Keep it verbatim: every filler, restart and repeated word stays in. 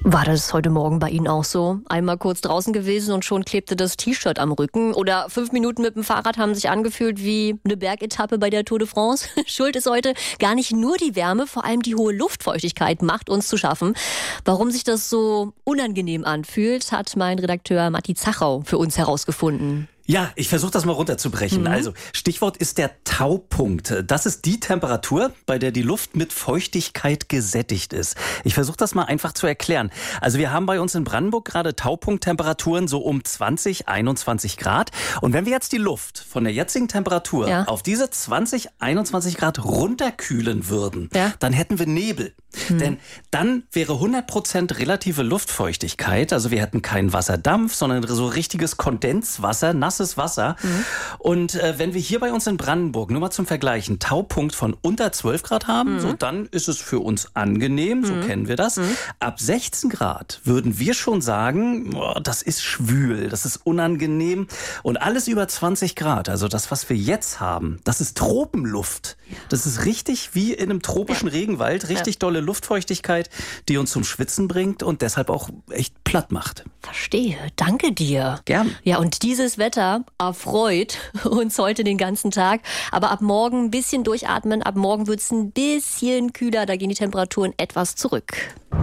War das heute Morgen bei Ihnen auch so? Einmal kurz draußen gewesen und schon klebte das T-Shirt am Rücken? Oder fünf Minuten mit dem Fahrrad haben sich angefühlt wie eine Bergetappe bei der Tour de France? Schuld ist heute gar nicht nur die Wärme, vor allem die hohe Luftfeuchtigkeit macht uns zu schaffen. Warum sich das so unangenehm anfühlt, hat mein Redakteur Matti Zachau für uns herausgefunden. Ja, ich versuche das mal runterzubrechen. Mhm. Also Stichwort ist der Taupunkt. Das ist die Temperatur, bei der die Luft mit Feuchtigkeit gesättigt ist. Ich versuche das mal einfach zu erklären. Also wir haben bei uns in Brandenburg gerade Taupunkttemperaturen so um zwanzig, einundzwanzig Grad. Und wenn wir jetzt die Luft von der jetzigen Temperatur ja. auf diese zwanzig, einundzwanzig Grad runterkühlen würden, ja. dann hätten wir Nebel. Mhm. Denn dann wäre hundert Prozent relative Luftfeuchtigkeit. Also wir hätten keinen Wasserdampf, sondern so richtiges Kondenswasser, nasses Wasser. Mhm. Und äh, wenn wir hier bei uns in Brandenburg, nur mal zum Vergleich, einen Taupunkt von unter zwölf Grad haben, mhm. so dann ist es für uns angenehm, so mhm. kennen wir das. Mhm. Ab sechzehn Grad würden wir schon sagen, oh, das ist schwül, das ist unangenehm. Und alles über zwanzig Grad, also das, was wir jetzt haben, das ist Tropenluft. Ja. Das ist richtig wie in einem tropischen ja. Regenwald, richtig ja. dolle Luftfeuchtigkeit, die uns zum Schwitzen bringt und deshalb auch echt platt macht. Verstehe, danke dir. Gern. Ja, und dieses Wetter erfreut uns heute den ganzen Tag. Aber ab morgen ein bisschen durchatmen, ab morgen wird es ein bisschen kühler, da gehen die Temperaturen etwas zurück.